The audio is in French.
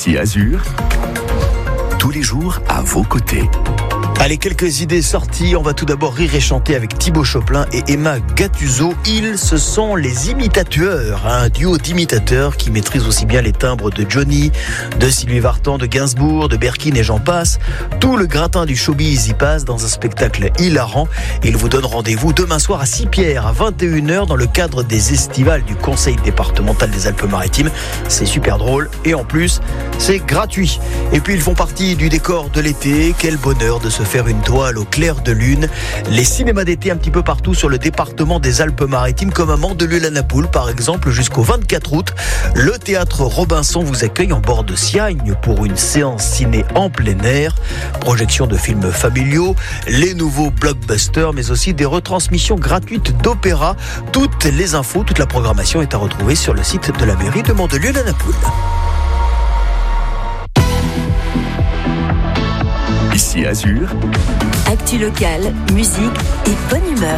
Ici Azur, tous les jours à vos côtés. Allez, quelques idées sorties. On va tout d'abord rire et chanter avec Thibaut Choplin et Emma Gattuso. Ce sont les imitateurs, un duo d'imitateurs qui maîtrisent aussi bien les timbres de Johnny, de Sylvie Vartan, de Gainsbourg, de Berkin et j'en passe. Tout le gratin du showbiz y passe dans un spectacle hilarant. Ils vous donnent rendez-vous demain soir à Sipierre à 21h dans le cadre des estivales du Conseil départemental des Alpes-Maritimes. C'est super drôle et en plus, c'est gratuit. Et puis ils font partie du décor de l'été. Quel bonheur de se faire une toile au clair de lune. Les cinémas d'été un petit peu partout sur le département des Alpes-Maritimes, comme à Mandelieu-la-Napoule par exemple, jusqu'au 24 août. Le théâtre Robinson vous accueille en bord de Siagne pour une séance ciné en plein air. Projection de films familiaux, les nouveaux blockbusters, mais aussi des retransmissions gratuites d'opéra. Toutes les infos, toute la programmation est à retrouver sur le site de la mairie de Mandelieu-la-Napoule. Ici Azur, actu locale, musique et bonne humeur.